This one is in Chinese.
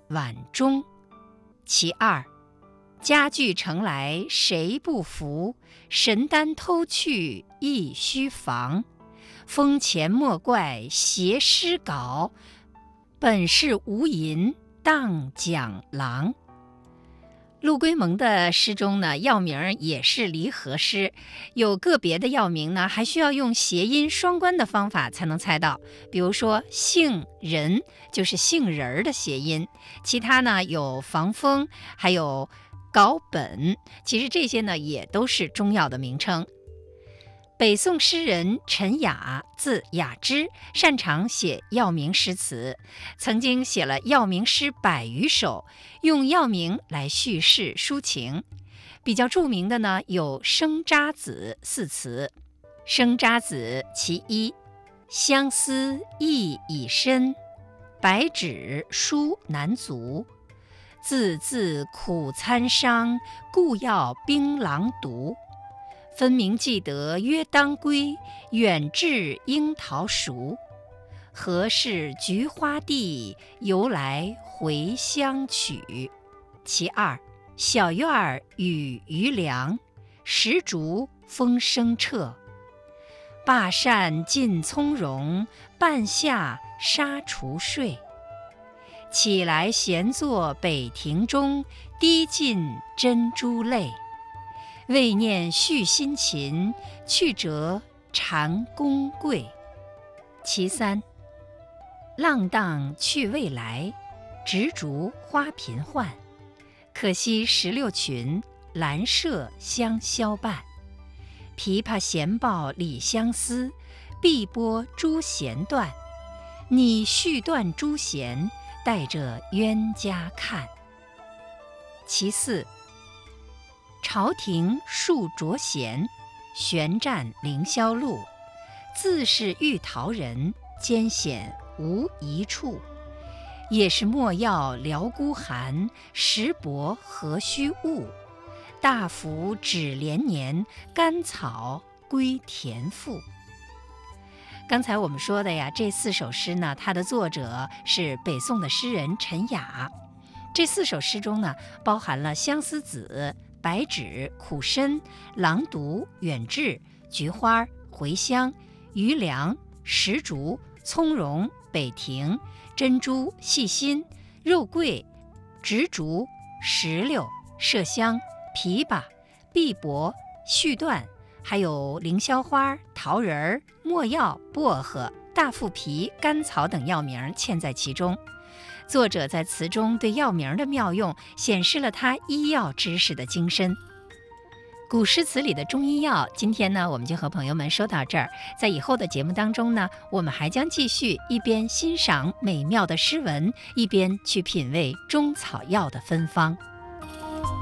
碗中。其二，家具盛来谁不服？神丹偷去亦须防。风前莫怪邪诗稿，本是无银当讲郎。陆龟蒙的诗中呢，药名也是离合诗，有个别的药名呢，还需要用谐音双关的方法才能猜到。比如说杏仁就是杏仁儿的谐音，其他呢有防风，还有稿本，其实这些呢也都是中药的名称。北宋诗人陈雅，字雅之，擅长写药名诗词，曾经写了药名诗100余首，用药名来叙事抒情。比较著名的呢有《生查子》4词。生查子其一，相思意已深，白纸书难足。字字苦参商，故要槟榔毒。分明记得约当归，远至樱桃熟。何事菊花地，由来回乡曲。其二，小院儿雨余凉，石竹风声彻。罢扇尽从容，半夏纱厨睡。起来闲坐北庭中，滴尽珍珠泪。为念续新琴，去折蟾宫桂。其三，浪荡去未来，执竹花频换。可惜16群，兰麝相消伴。琵琶弦报李相思，碧波朱弦断。你续断朱弦，带着冤家看。其四，朝廷树着弦，悬战凌霄路。自是玉桃人，艰险无一处。也是莫要撩孤寒，石帛何须误。大幅指连年，甘草归田赋。刚才我们说的呀，这4首诗呢，它的作者是北宋的诗人陈雅。这4首诗中呢，包含了相思子、白纸、苦参、郎读、远志、菊花、回乡、余粮、石竹、从容、北庭、珍珠、细心、肉桂、植竹、石榴、麝香、枇杷、碧柏、续断，还有凌霄花、桃仁、没药、薄荷、大腹皮、甘草等药名嵌在其中。作者在词中对药名的妙用，显示了他医药知识的精深。古诗词里的中医药，今天呢，我们就和朋友们说到这儿。在以后的节目当中呢，我们还将继续一边欣赏美妙的诗文，一边去品味中草药的芬芳。